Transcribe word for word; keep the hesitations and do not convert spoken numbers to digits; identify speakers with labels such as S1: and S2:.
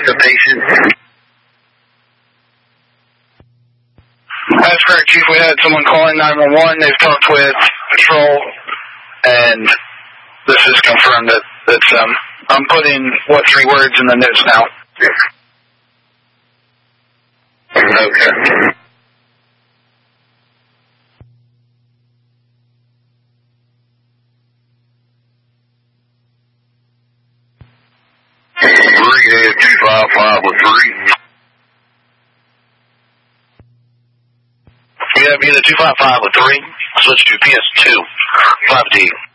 S1: with the patient?
S2: That's correct, Chief. We had someone calling nine one one. They've talked with patrol, and this is confirmed that that's, um, I'm putting, what, three words in the notes now.
S1: Okay. Three uh, two five five with three.
S3: We have either two five five with three. Switch to P S two five D.